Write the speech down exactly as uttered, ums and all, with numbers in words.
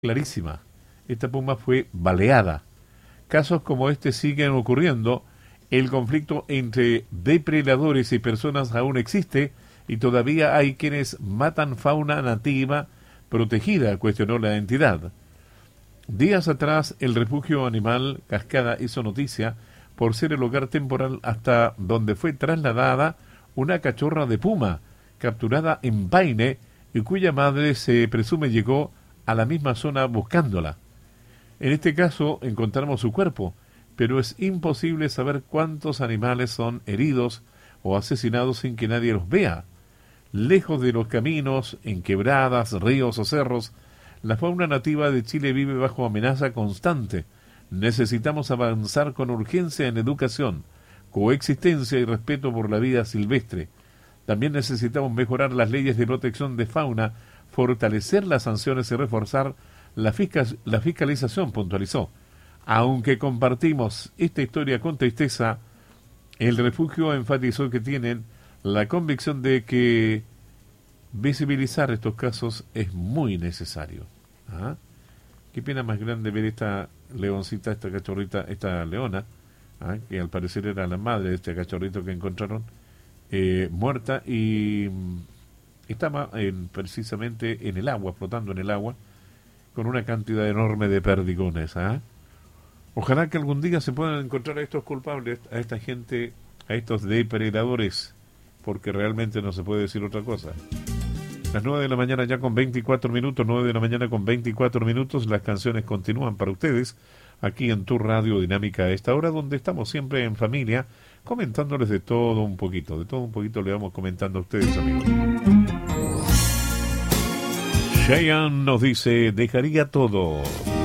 clarísima. Esta puma fue baleada. Casos como este siguen ocurriendo. El conflicto entre depredadores y personas aún existe y todavía hay quienes matan fauna nativa protegida, cuestionó la entidad. Días atrás, el refugio animal Cascada hizo noticia por ser el hogar temporal hasta donde fue trasladada una cachorra de puma, capturada en Paine, y cuya madre se presume llegó a la misma zona buscándola. En este caso encontramos su cuerpo, pero es imposible saber cuántos animales son heridos o asesinados sin que nadie los vea. Lejos de los caminos, en quebradas, ríos o cerros, la fauna nativa de Chile vive bajo amenaza constante. Necesitamos avanzar con urgencia en educación, coexistencia y respeto por la vida silvestre. También necesitamos mejorar las leyes de protección de fauna, fortalecer las sanciones y reforzar la, fiscal, la fiscalización, puntualizó. Aunque compartimos esta historia con tristeza, el refugio enfatizó que tienen la convicción de que visibilizar estos casos es muy necesario. ¿Ah? Qué pena más grande ver esta leoncita, esta cachorrita, esta leona, ¿ah? que al parecer era la madre de este cachorrito que encontraron, eh, muerta y estaba en, precisamente en el agua, flotando en el agua, con una cantidad enorme de perdigones. ¿Ah? Ojalá que algún día se puedan encontrar a estos culpables, a esta gente, a estos depredadores, porque realmente no se puede decir otra cosa. Las nueve de la mañana ya con veinticuatro minutos, nueve de la mañana con veinticuatro minutos, las canciones continúan para ustedes, aquí en tu Radio Dinámica a esta hora, donde estamos siempre en familia, comentándoles de todo un poquito, de todo un poquito le vamos comentando a ustedes, amigos. Cheyenne nos dice, dejaría todo